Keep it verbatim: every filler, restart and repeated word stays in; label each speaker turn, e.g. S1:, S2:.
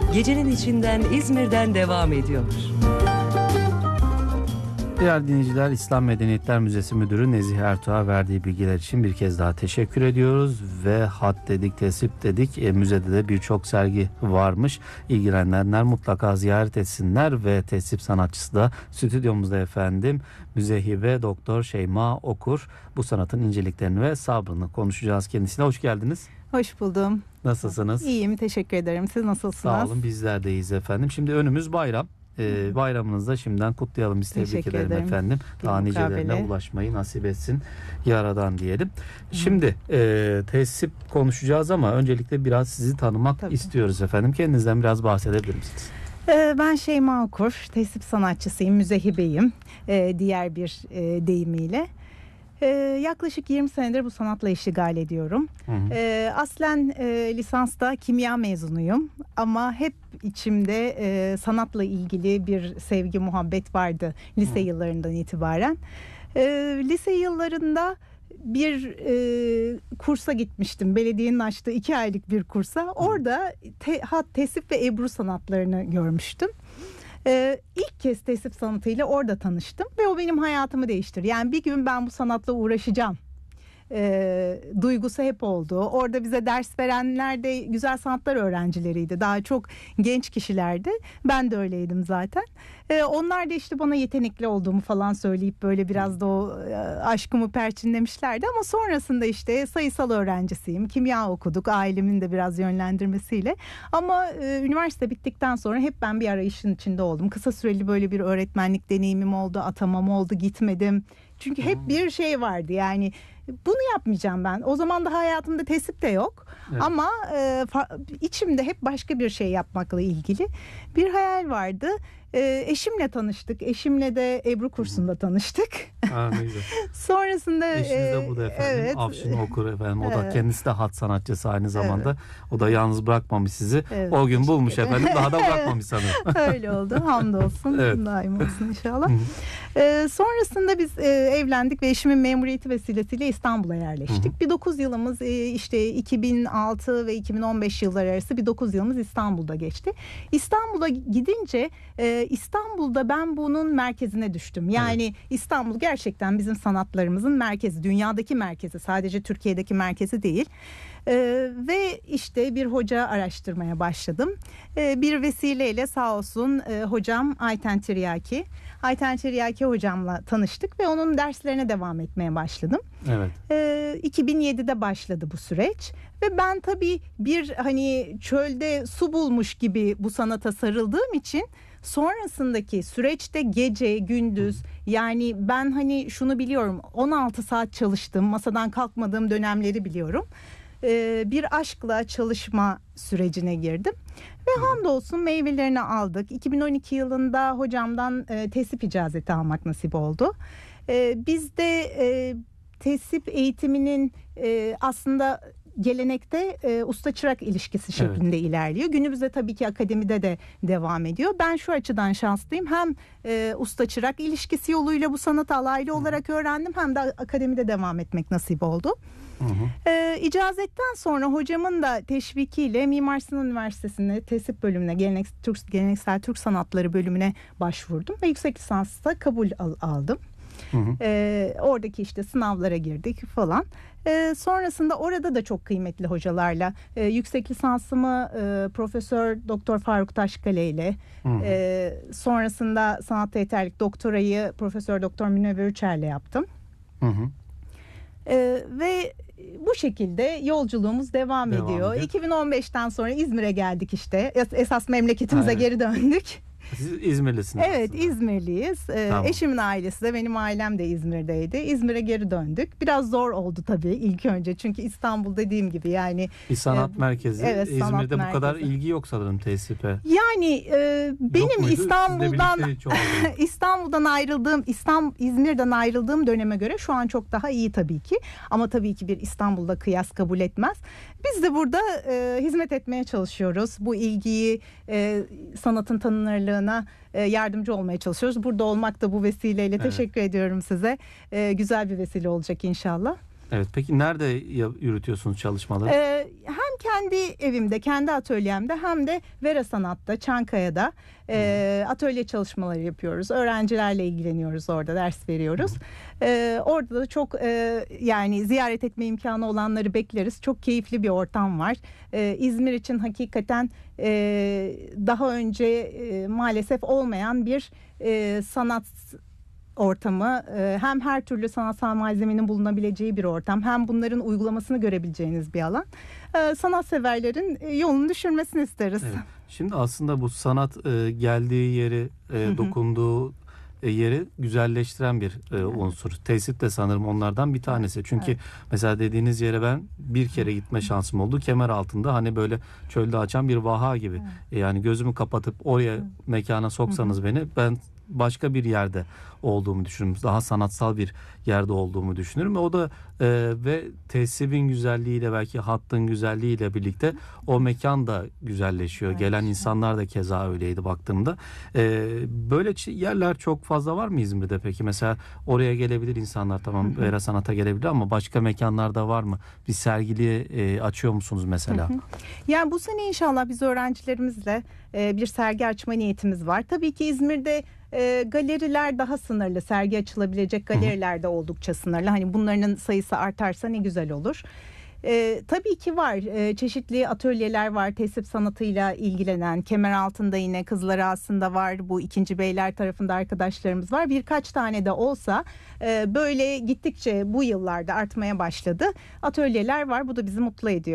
S1: Gecenin içinden İzmir'den devam ediyor.
S2: Değerli dinleyiciler, İslam Medeniyetler Müzesi Müdürü Nezih Ertuğ'a verdiği bilgiler için bir kez daha teşekkür ediyoruz. Ve hat dedik, tesip dedik. E, müzede de birçok sergi varmış. İlgilenenler mutlaka ziyaret etsinler ve tesip sanatçısı da stüdyomuzda efendim. Müzehibe Doktor Şeyma Okur. Bu sanatın inceliklerini ve sabrını konuşacağız kendisiyle. Hoş geldiniz.
S3: Hoş buldum.
S2: Nasılsınız?
S3: İyiyim, teşekkür ederim. Siz nasılsınız?
S2: Sağ olun, bizler de iyiyiz efendim. Şimdi önümüz bayram. Ee, bayramınızda şimdiden kutlayalım. Biz tebrik
S3: Teşekkür
S2: ederim
S3: ederim.
S2: efendim. Daha nicelerine ulaşmayı nasip etsin Yaradan diyelim. Hı. Şimdi e, tesip konuşacağız ama öncelikle biraz sizi tanımak Tabii. istiyoruz efendim. Kendinizden biraz bahsedebilir misiniz?
S3: Ee, ben Şeyma Okur, tesip sanatçısıyım, müzehibeyim ee, diğer bir e, deyimiyle. Ee, yaklaşık yirmi senedir bu sanatla iştigal ediyorum. Hı hı. Ee, aslen e, lisansta kimya mezunuyum ama hep içimde e, sanatla ilgili bir sevgi, muhabbet vardı lise hı. yıllarından itibaren. E, lise yıllarında bir e, kursa gitmiştim. Belediyenin açtığı iki aylık bir kursa. Orada te, hat, tesip ve ebru sanatlarını görmüştüm. Ee, ilk kez tesip sanatıyla orada tanıştım ve o benim hayatımı değiştirdi. Yani bir gün ben bu sanatla uğraşacağım e, duygusu hep oldu. Orada bize ders verenler de güzel sanatlar öğrencileriydi. Daha çok genç kişilerdi. Ben de öyleydim zaten. E, onlar da işte bana yetenekli olduğumu falan söyleyip böyle biraz da o e, aşkımı perçinlemişlerdi. Ama sonrasında işte sayısal öğrencisiyim. Kimya okuduk ailemin de biraz yönlendirmesiyle. Ama e, üniversite bittikten sonra hep ben bir arayışın içinde oldum. Kısa süreli böyle bir öğretmenlik deneyimim oldu. Atamam oldu, gitmedim. Çünkü hep bir şey vardı yani bunu yapmayacağım ben. O zaman da hayatımda tesip de yok. Evet. Ama e, fa- içimde hep başka bir şey yapmakla ilgili bir hayal vardı. E, eşimle tanıştık. Eşimle de Ebru kursunda tanıştık.
S2: Ha, ne güzel.
S3: Sonrasında
S2: eşiniz de bu da efendim. Evet. Afşin Okur efendim. O da evet. kendisi de hat sanatçısı aynı zamanda. Evet. O da yalnız bırakmamış sizi. Evet. O gün bulmuş efendim. Daha da bırakmamış sanırım.
S3: Öyle oldu. Hamdolsun. Evet. Daim olsun inşallah. e, sonrasında biz e, evlendik ve eşimin memuriyeti vesilesiyle İstanbul'a yerleştik. Hı hı. Bir dokuz yılımız e, işte iki bin altı ve iki bin on beş yılları arası bir dokuz yılımız İstanbul'da geçti. İstanbul'a gidince e, İstanbul'da ben bunun merkezine düştüm. Yani evet. İstanbul gerçekten bizim sanatlarımızın merkezi, dünyadaki merkezi, sadece Türkiye'deki merkezi değil. Ee, ve işte bir hoca araştırmaya başladım. Ee, bir vesileyle sağ olsun e, hocam Ayten Tiryaki. Ayten Tiryaki hocamla tanıştık ve onun derslerine devam etmeye başladım.
S2: Evet.
S3: Ee, iki bin yedide başladı bu süreç ve ben tabii bir hani çölde su bulmuş gibi bu sanata sarıldığım için sonrasındaki süreçte gece gündüz yani ben hani şunu biliyorum on altı saat çalıştım, masadan kalkmadığım dönemleri biliyorum. Ee, bir aşkla çalışma sürecine girdim ve hamdolsun meyvelerini aldık. iki bin on iki yılında hocamdan e, tesip icazeti almak nasip oldu. E, biz de e, tesip eğitiminin e, aslında gelenekte e, usta çırak ilişkisi şeklinde evet. ilerliyor. Günümüzde tabii ki akademide de devam ediyor. Ben şu açıdan şanslıyım. Hem e, usta çırak ilişkisi yoluyla bu sanatı alaylı olarak öğrendim, hem de akademide devam etmek nasip oldu. Hı hı. E, icazetten sonra hocamın da teşvikiyle Mimar Sinan Üniversitesi'nde tesip bölümüne, geleneksel Türk, geleneksel Türk sanatları bölümüne başvurdum ve yüksek lisansta kabul al, aldım. Hı hı. E, oradaki işte sınavlara girdik falan. E, sonrasında orada da çok kıymetli hocalarla e, yüksek lisansımı e, Profesör Doktor Faruk Taşkale ile e, sonrasında sanatta yeterlik doktorayı Profesör Doktor Münevver Üçer'le yaptım. Hı hı. E, ve bu şekilde yolculuğumuz devam, devam ediyor. ediyor. iki bin on beşten sonra İzmir'e geldik işte. Esas memleketimize evet. geri döndük.
S2: Siz İzmirlisiniz.
S3: Evet,
S2: aslında.
S3: İzmirliyiz. Ee, tamam. Eşimin ailesi de, benim ailem de İzmir'deydi. İzmir'e geri döndük. Biraz zor oldu tabii ilk önce. Çünkü İstanbul dediğim gibi yani.
S2: Bir sanat e, merkezi.
S3: Evet,
S2: İzmir'de
S3: sanat
S2: bu
S3: merkezi.
S2: kadar ilgi yok sanırım tesipe.
S3: Yani e, benim İstanbul'dan İstanbul'dan ayrıldığım, İstanbul, İzmir'den ayrıldığım döneme göre şu an çok daha iyi tabii ki. Ama tabii ki bir İstanbul'da kıyas kabul etmez. Biz de burada e, hizmet etmeye çalışıyoruz. Bu ilgiyi, e, sanatın tanınırlığına e, yardımcı olmaya çalışıyoruz. Burada olmak da bu vesileyle evet. teşekkür ediyorum size. E, güzel bir vesile olacak inşallah.
S2: Evet. Peki nerede ya- yürütüyorsunuz çalışmaları?
S3: Ee, hem kendi evimde, kendi atölyemde hem de Vera Sanat'ta, Çankaya'da e, atölye çalışmaları yapıyoruz. Öğrencilerle ilgileniyoruz, orada ders veriyoruz. Ee, orada da çok e, yani ziyaret etme imkanı olanları bekleriz. Çok keyifli bir ortam var. Ee, İzmir için hakikaten e, daha önce e, maalesef olmayan bir e, sanat ortamı, e, hem her türlü sanatsal malzemenin bulunabileceği bir ortam, hem bunların uygulamasını görebileceğiniz bir alan. E, sanatseverlerin e, yolunu düşürmesini isteriz.
S2: Evet. Şimdi aslında bu sanat e, geldiği yeri, e, dokunduğu e, yeri güzelleştiren bir e, unsur. Tesit de sanırım onlardan bir tanesi. Çünkü
S3: Evet.
S2: mesela dediğiniz yere ben bir kere gitme şansım oldu. Kemer altında hani böyle çölde açan bir vaha gibi. E, yani gözümü kapatıp oraya mekana soksanız beni, ben başka bir yerde olduğumu düşünürüm. Daha sanatsal bir yerde olduğumu düşünürüm. Ve o da e, ve tesibin güzelliğiyle, belki hattın güzelliğiyle birlikte o mekan da güzelleşiyor.
S3: Evet.
S2: Gelen insanlar da keza öyleydi baktığımda. E, böyle ç- yerler çok fazla var mı İzmir'de peki? Mesela oraya gelebilir insanlar, tamam, Vera Sanat'a gelebilir ama başka mekanlarda var mı? Bir sergiliye e, açıyor musunuz mesela?
S3: Yani bu sene inşallah biz öğrencilerimizle e, bir sergi açma niyetimiz var. Tabii ki İzmir'de e, galeriler daha sınırlı, sergi açılabilecek galeriler de oldukça sınırlı. Hani bunların sayısı artarsa ne güzel olur. E, tabii ki var. E, çeşitli atölyeler var. Tesip sanatıyla ilgilenen. Kemeraltı'nda yine Kızlar Ağası'nda var. Bu ikinci Beyler tarafında arkadaşlarımız var. Birkaç tane de olsa e, böyle gittikçe bu yıllarda artmaya başladı. Atölyeler var. Bu da bizi mutlu ediyor.